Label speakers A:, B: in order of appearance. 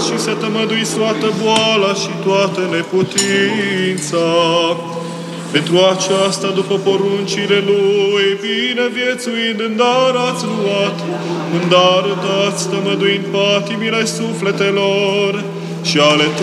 A: și să tămăduiți toată boala și toată neputința. Pentru aceasta, după poruncile Lui, bine viețuind în dar ați luat, în dar dați tămăduind patimile sufletelor și ale